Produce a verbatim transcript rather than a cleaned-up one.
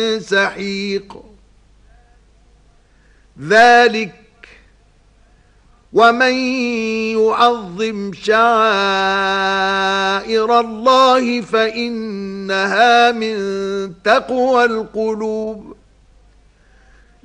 سحيق ذلك ومن يعظم شعائر الله فإنها من تقوى القلوب